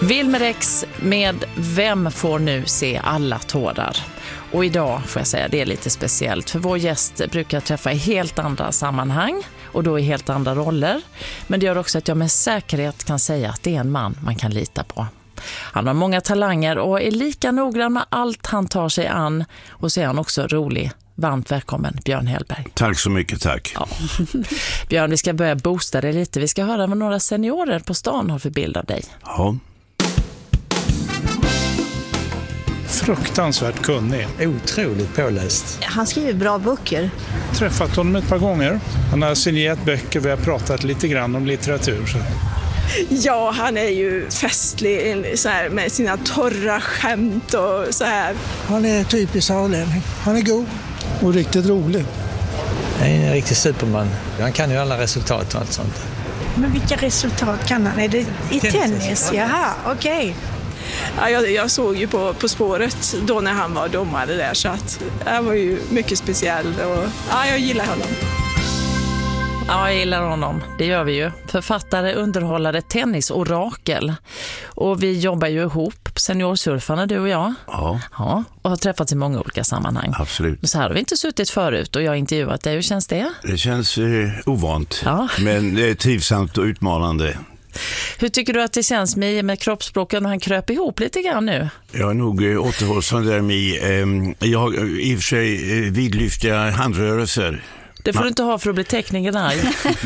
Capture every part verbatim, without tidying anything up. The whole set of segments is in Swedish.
Wilmer X med Vem får nu se alla tårar? Och idag får jag säga det är lite speciellt, för vår gäst brukar träffa i helt andra sammanhang och då i helt andra roller. Men det gör också att jag med säkerhet kan säga att det är en man man kan lita på. Han har många talanger och är lika noggrann med allt han tar sig an, och så är han också rolig. Varmt välkommen, Björn Hellberg. Tack så mycket, tack. Ja. Björn, vi ska börja boosta dig lite. Vi ska höra vad några seniorer på stan har för bild av dig. Ja. Fruktansvärt kunnig. Otroligt påläst. Han skriver bra böcker. Träffat honom ett par gånger. Han har signerat böcker, vi har pratat lite grann om litteratur. Så. Ja, han är ju festlig så här, med sina torra skämt och så här. Han är typisk sörlänning. Han är god och riktigt rolig. Han är en riktig superman. Han kan ju alla resultat och allt sånt. Men vilka resultat kan han? Är det i tennis? tennis? Jaha, okej. Okay. Ja, jag, jag såg ju på, på spåret då när han var domare där, så att han var ju mycket speciell och ja, jag gillar honom. Ja, jag gillar honom. Det gör vi ju. Författare, underhållare, tennisorakel. Och vi jobbar ju ihop, seniorsurfarna, du och jag. Ja. Ja. Och har träffats i många olika sammanhang. Absolut. Så här har vi inte suttit förut och jag har intervjuat dig. Hur känns det? Det känns eh, ovant, ja. Men det är trivsamt och utmanande. Hur tycker du att det känns med, med kroppsspråken och han kröp ihop lite grann nu? Jag är nog eh, återhållsam där med. Eh, jag har i och för sig eh, vidlyftiga handrörelser. Det får Man... du inte ha för att bli teckningen här.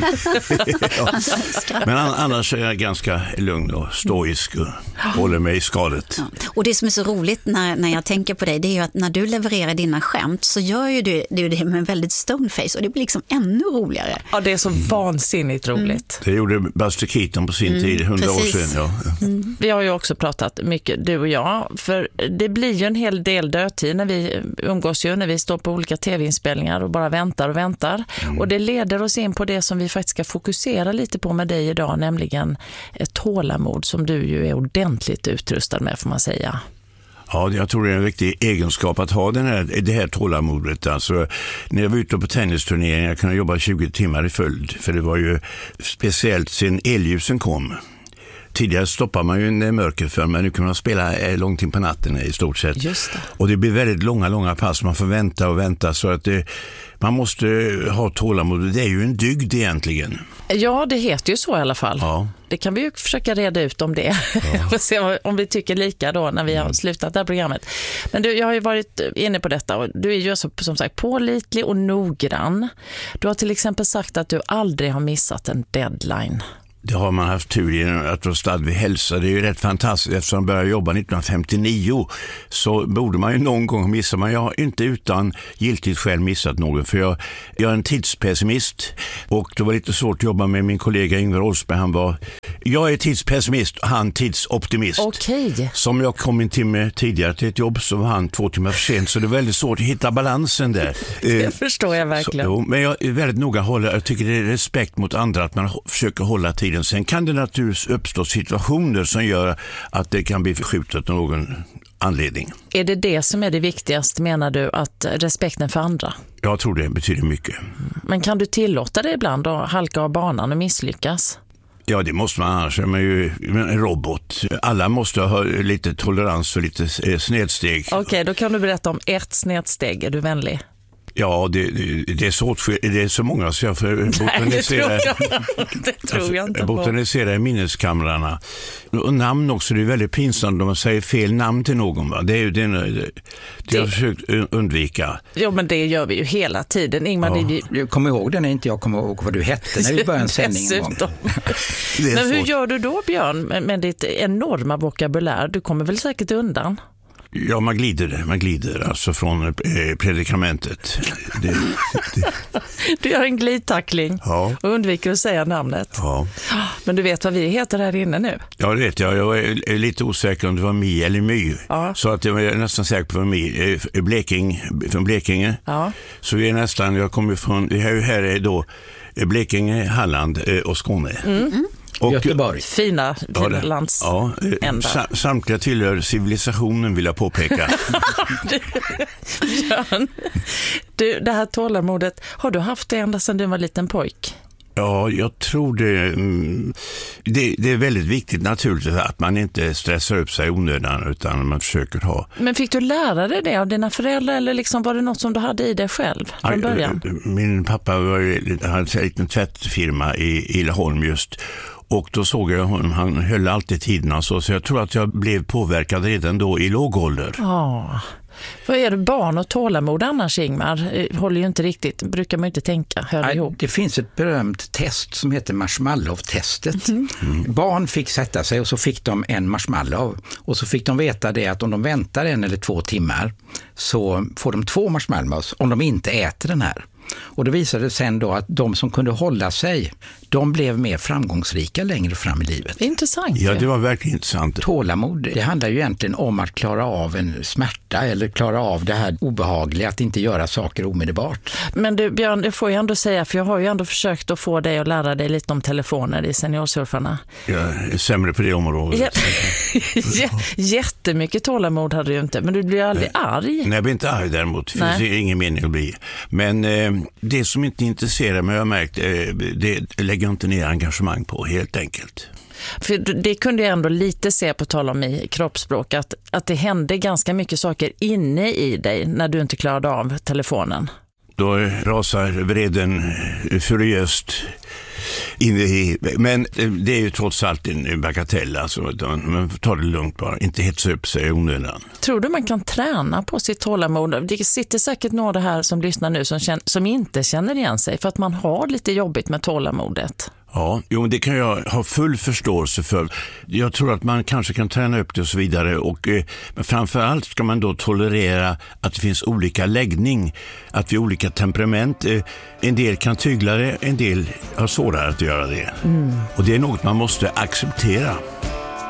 Ja. Men annars är jag ganska lugn och stoisk och håller mig i skalet. Ja. Och det som är så roligt när, när jag tänker på dig, det är ju att när du levererar dina skämt så gör ju du, du det med en väldigt stoneface och det blir liksom ännu roligare. Ja, det är så vansinnigt roligt. Mm. Det gjorde Buster Keaton på sin mm, tid, hundra år sedan. Ja. Mm. Vi har ju också pratat mycket, du och jag, för det blir ju en hel del dödtid när vi umgås ju, när vi står på olika tv-inspelningar och bara väntar och väntar. Mm. Och det leder oss in på det som vi faktiskt ska fokusera lite på med dig idag, nämligen ett tålamod som du ju är ordentligt utrustad med, får man säga. Ja, jag tror det är en riktig egenskap att ha den här, det här tålamodet. Alltså, när jag var ute på tennisturneringar kunde jag jobba tjugo timmar i följd, för det var ju speciellt sen elljusen kom. Tidigare stoppar man ju en mörker för, men nu kan man spela långt in på natten i stort sett. Just det. Och det blir väldigt långa, långa pass. Man får vänta och vänta, så att det, man måste ha tålamod. Det är ju en dygd egentligen. Ja, det heter ju så i alla fall. Ja. Det kan vi ju försöka reda ut om det. Ja. Och se om vi tycker lika då när vi har slutat det här programmet. Men du, jag har ju varit inne på detta och du är ju så, som sagt pålitlig och noggrann. Du har till exempel sagt att du aldrig har missat en deadline. Det har man haft tur i att vara stad vid hälsa. Det är ju rätt fantastiskt. Eftersom jag började jobba nittonhundrafemtionio så borde man ju någon gång missa. Men jag har inte utan giltigt själv missat något. För jag, jag är en tidspessimist. Och det var lite svårt att jobba med min kollega Ingvar Olsberg. Han var, jag är tidspessimist och han tidsoptimist. Okej. Som jag kom en timme tidigare till ett jobb så var han två timmar för sent. Så det är väldigt svårt att hitta balansen där. Det förstår jag verkligen. Så, jo, men jag är väldigt noga hålla. Jag tycker det är respekt mot andra att man försöker hålla tiden. Sen kan det naturligtvis uppstå situationer som gör att det kan bli förskjutet av någon anledning. Är det det som är det viktigaste, menar du, att respekten för andra? Jag tror det betyder mycket. Men kan du tillåta det ibland att halka av banan och misslyckas? Ja, det måste man, annars är man ju en robot. Alla måste ha lite tolerans och lite snedsteg. Okej, okay, då kan du berätta om ett snedsteg. Är du vänlig? Ja, det, det, är så, det är så många så jag får botanisera, Nej, det tror jag, det tror jag inte på. botanisera i minneskamrarna. Och namn också, det är väldigt pinsamt om man säger fel namn till någon. Va? Det är ju det, det, det, det jag har försökt undvika. Jo, men det gör vi ju hela tiden. Ingmar, ja. det... Du kommer ihåg det när inte jag kommer ihåg vad du hette när vi började en sändning en gång. Men hur gör du då, Björn, med, med ditt enorma vokabulär? Du kommer väl säkert undan? Ja, man glider, man glider alltså från eh, predikamentet. Det, det. Du gör en glidtackling ja. och undviker att säga namnet. Ja. Men du vet vad vi heter här inne nu? Ja, det vet jag. Jag är lite osäker om det var Mi eller My. Ja. Så att jag är nästan säker på Mi. Bleking, från Blekinge. Ja. Så vi är nästan, jag kommer från, det här, här är då Blekinge, Halland och Skåne. Mm. Och Göteborg. Fina, fina lands. Ja, ja, samtliga tillhör civilisationen, vill jag påpeka. Björn, du, det här tålamodet, har du haft det ända sedan du var liten pojk? Ja, jag tror det, det. Det är väldigt viktigt naturligtvis att man inte stressar upp sig onödan utan man försöker ha. Men fick du lära dig det av dina föräldrar eller liksom var det något som du hade i dig själv från början? Min pappa var, hade en liten tvättfirma i, i Laholm just. Och då såg jag honom, han höll alltid tiderna så, så jag tror att jag blev påverkad redan då i låg ålder. Ja. Vad är det, barn och tålamod annars, Ingmar? Håller ju inte riktigt, brukar man inte tänka, hör Nej, ihop. Det finns ett berömt test som heter marshmallow-testet. Mm. Mm. Barn fick sätta sig och så fick de en marshmallow och så fick de veta det att om de väntar en eller två timmar så får de två marshmallows om de inte äter den här. Och det visade sen då att de som kunde hålla sig, de blev mer framgångsrika längre fram i livet. Intressant. Ja, det var verkligen intressant. Tålamod, det handlar ju egentligen om att klara av en smärta eller klara av det här obehagliga, att inte göra saker omedelbart. Men du Björn, det får jag ändå säga, för jag har ju ändå försökt att få dig att lära dig lite om telefoner i Seniorsurfarna. Jag är sämre på det området. J- jättemycket tålamod hade du ju inte, men du blir aldrig Nej. arg. Nej, jag blir inte arg däremot. Det finns ingen mening att bli. Men eh, det som inte intresserar mig, jag har märkt, eh, det lägger jag inte ner engagemang på, helt enkelt. För det kunde jag ändå lite se på tal om i kroppsspråk, att, att det hände ganska mycket saker inne i dig när du inte klarade av telefonen. Då rasar vreden furiöst in i, men det är ju trots allt en bagatell, alltså man får ta det lugnt bara, inte hetsa upp sig i onödan. Tror du man kan träna på sitt tålamod? Det sitter säkert några här som lyssnar nu som, känner, som inte känner igen sig för att man har lite jobbigt med tålamodet. Ja, jo, det kan jag ha full förståelse för. Jag tror att man kanske kan träna upp det och så vidare. Och, eh, men framförallt ska man då tolerera att det finns olika läggning. Att vi har olika temperament. Eh, en del kan tygla det, en del har svårare att göra det. Mm. Och det är något man måste acceptera.